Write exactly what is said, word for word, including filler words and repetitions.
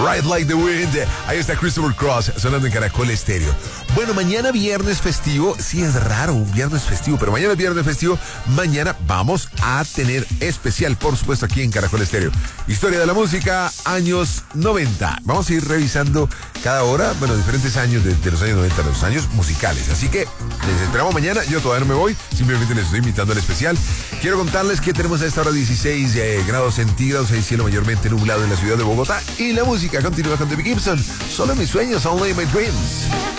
Ride Like the Wind. Ahí está Christopher Cross sonando en Caracol Estéreo. Bueno, mañana viernes festivo. Sí, es raro un viernes festivo, pero mañana es viernes festivo. Mañana vamos a tener especial, por supuesto, aquí en Caracol Estéreo. Historia de la música, años noventa. Vamos a ir revisando cada hora, bueno, diferentes años de, de los años noventa, los años musicales. Así que les esperamos mañana. Yo todavía no me voy, simplemente les estoy invitando al especial. Quiero contarles que tenemos a esta hora dieciséis eh, grados centígrados, el cielo mayormente nublado en la ciudad de Bogotá. Y la música continúa con Debbie Gibson. Solo mis sueños, only my dreams.